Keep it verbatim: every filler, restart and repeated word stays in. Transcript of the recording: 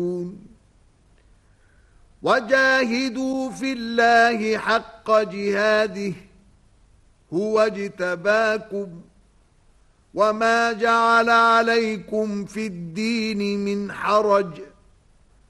وجاهدوا في الله حق جهاده هو اجتباكم وما جعل عليكم في الدين من حرج